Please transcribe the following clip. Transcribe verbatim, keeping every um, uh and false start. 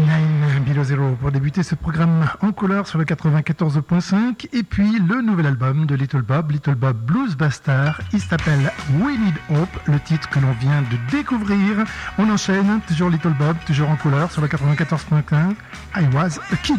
Nine Below Zero pour débuter ce programme en couleur sur le quatre-vingt-quatorze point cinq. Et puis le nouvel album de Little Bob, Little Bob Blues Bastard. Il s'appelle We Need Hope, le titre que l'on vient de découvrir. On enchaîne, toujours Little Bob, toujours en couleur sur le quatre-vingt-quatorze point cinq. I Was a Kid.